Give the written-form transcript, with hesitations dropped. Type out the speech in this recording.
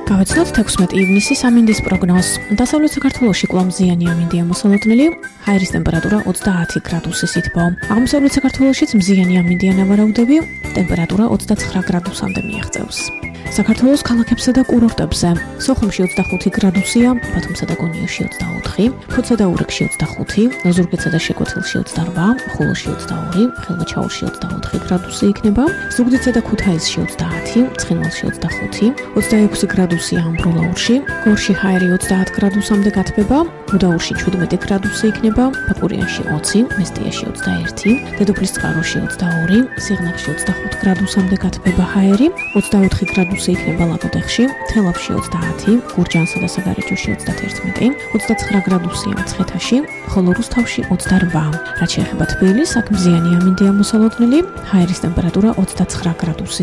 გავაცნოთ 16 ივნისის ამინდის პროგნოზს. დასავლეთ საქართველოში კვლავ მზიანი ამინდია მოსალოდნელი, ჰაერის ტემპერატურა 30 გრადუსი სითბო. აღმოსავლეთ საქართველოშიც მზიანი ამინდია ნავარაუდები, ტემპერატურა 29 გრადუსამდე მიაღწევს. საქართველოს ქალაქებსა და კურორტებზე სოხუმში 25 გრადუსია, ბათუმსა და გონიოში 24, ფოთსა და ურეკში 25, ზუგდიდსა და შეკვეთილში 28, ხულოში 22, ხელვაჩაურში 24 გრადუსი იქნება, ზუგდიდსა და ქუთაისში 30, ცხინვალში 25, 26 გრადუსია ამბროლაურში, გორში ჰაერი 30 გრადუსამდე გათბება, გუდაურში 17 გრადუსი იქნება, ფაკურიანში 20, მესტიაში 21, დედოფლისწყაროში 22, სიღნაღში 25 გრადუსამდე გათბება ჰაერი, 24 გრადუსი იქნება ლაგოდეხში, თელავში 30, გურჯაანსა და საგარეჯოში 31, 29 გრადუსია მცხეთაში, ხოლო რუსთავში 28. რაც შეეხება თბილისს, აქ მზიანი ამინდია მოსალოდნელი, ჰაერის ტემპერატურა 29 გრადუსი